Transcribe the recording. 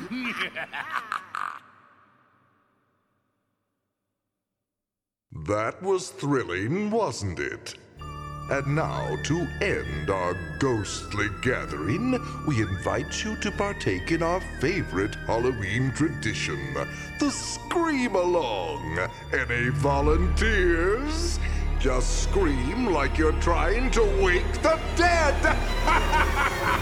That was thrilling, wasn't it? And now, to end our ghostly gathering, we invite you to partake in our favorite Halloween tradition, the Scream Along. Any volunteers? Just scream like you're trying to wake the dead!